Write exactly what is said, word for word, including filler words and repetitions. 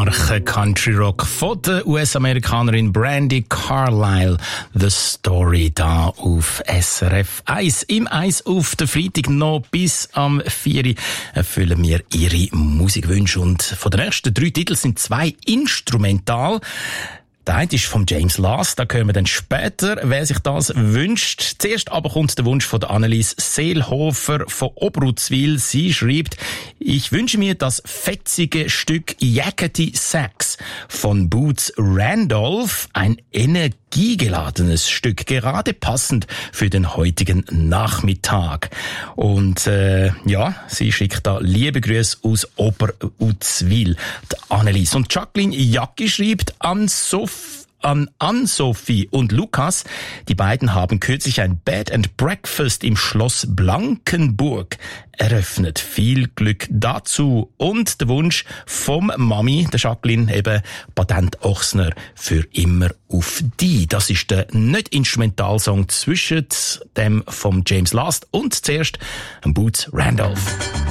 starken Country Rock von der U S-Amerikanerin Brandi Carlile. The Story da auf S R F eins. Im eins auf der Freitag noch bis am vier erfüllen wir ihre Musikwünsche. Und von den ersten drei Titeln sind zwei instrumental. Der eine ist von James Last, da hören wir dann später, wer sich das wünscht. Zuerst aber kommt der Wunsch von der Annelies Seelhofer von Obrutzwil. Sie schreibt: Ich wünsche mir das fetzige Stück Yakety Sax von Boots Randolph, ein energiegeladenes Stück, gerade passend für den heutigen Nachmittag. Und äh, ja, sie schickt da liebe Grüße aus Oberutzwil, die Annelies. Und Jacqueline Jacki schreibt an Sophie An Ann-Sophie und Lukas. Die beiden haben kürzlich ein Bed and Breakfast im Schloss Blankenburg eröffnet. Viel Glück dazu. Und der Wunsch vom Mami, der Jacqueline, eben Patent Ochsner, für immer auf die. Das ist der Nicht-Instrumentalsong zwischen dem vom James Last und zuerst Boots Randolph.